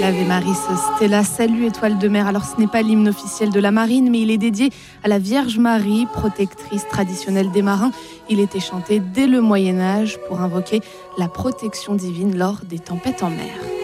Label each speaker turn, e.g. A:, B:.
A: l'Ave Maris Stella, salut étoile de mer. Alors ce n'est pas l'hymne officiel de la marine, mais il est dédié à la Vierge Marie, protectrice traditionnelle des marins. Il était chanté dès le Moyen-Âge pour invoquer la protection divine lors des tempêtes en mer.